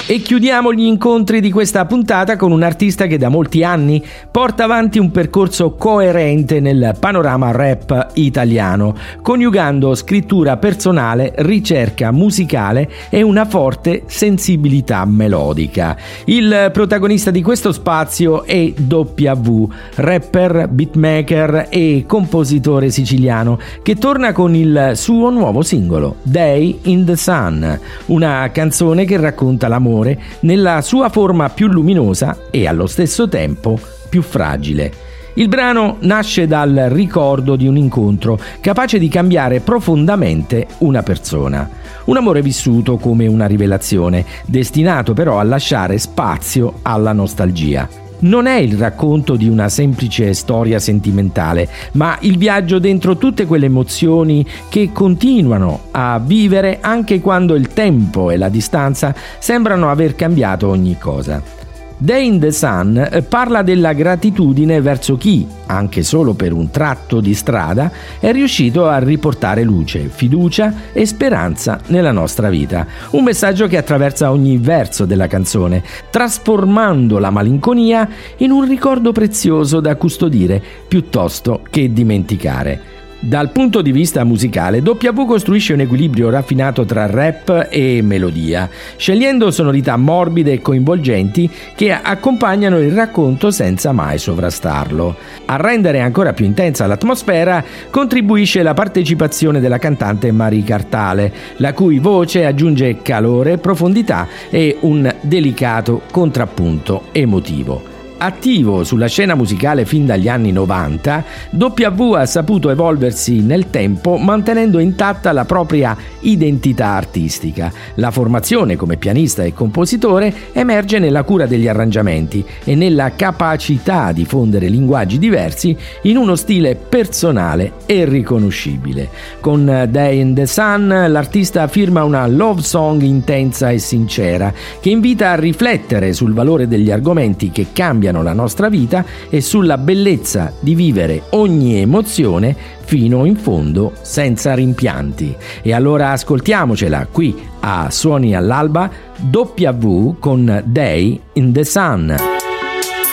E chiudiamo gli incontri di questa puntata con un artista che da molti anni porta avanti un percorso coerente nel panorama rap italiano, coniugando scrittura personale, ricerca musicale e una forte sensibilità melodica. Il protagonista di questo spazio è W, rapper, beatmaker e compositore siciliano, che torna con il suo nuovo singolo, Day in the Sun, una canzone che racconta l'amore nella sua forma più luminosa e allo stesso tempo più fragile. Il brano nasce dal ricordo di un incontro capace di cambiare profondamente una persona. Un amore vissuto come una rivelazione, destinato però a lasciare spazio alla nostalgia. Non è il racconto di una semplice storia sentimentale, ma il viaggio dentro tutte quelle emozioni che continuano a vivere anche quando il tempo e la distanza sembrano aver cambiato ogni cosa. Day in the Sun parla della gratitudine verso chi, anche solo per un tratto di strada, è riuscito a riportare luce, fiducia e speranza nella nostra vita. Un messaggio che attraversa ogni verso della canzone, trasformando la malinconia in un ricordo prezioso da custodire piuttosto che dimenticare. Dal punto di vista musicale, W costruisce un equilibrio raffinato tra rap e melodia, scegliendo sonorità morbide e coinvolgenti che accompagnano il racconto senza mai sovrastarlo. A rendere ancora più intensa l'atmosfera contribuisce la partecipazione della cantante Marie Cartale, la cui voce aggiunge calore, profondità e un delicato contrappunto emotivo. Attivo sulla scena musicale fin dagli anni 90, W ha saputo evolversi nel tempo mantenendo intatta la propria identità artistica. La formazione come pianista e compositore emerge nella cura degli arrangiamenti e nella capacità di fondere linguaggi diversi in uno stile personale e riconoscibile. Con Day in the Sun l'artista firma una love song intensa e sincera che invita a riflettere sul valore degli argomenti che cambiano la nostra vita e sulla bellezza di vivere ogni emozione fino in fondo senza rimpianti. E allora ascoltiamocela qui a Suoni all'Alba, W con Day in the Sun.